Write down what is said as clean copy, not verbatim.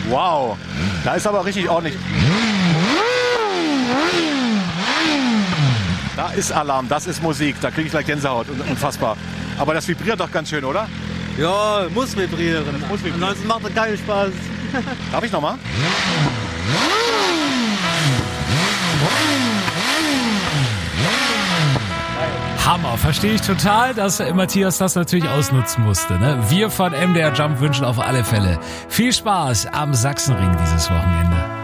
Wow, da ist aber richtig ordentlich. Da ist Alarm, das ist Musik, da kriege ich gleich Gänsehaut, unfassbar. Aber das vibriert doch ganz schön, oder? Ja, muss vibrieren. Ansonsten macht das keinen Spaß. Darf ich nochmal? Hammer, verstehe ich total, dass Matthias das natürlich ausnutzen musste. Ne? Wir von MDR Jump wünschen auf alle Fälle viel Spaß am Sachsenring dieses Wochenende.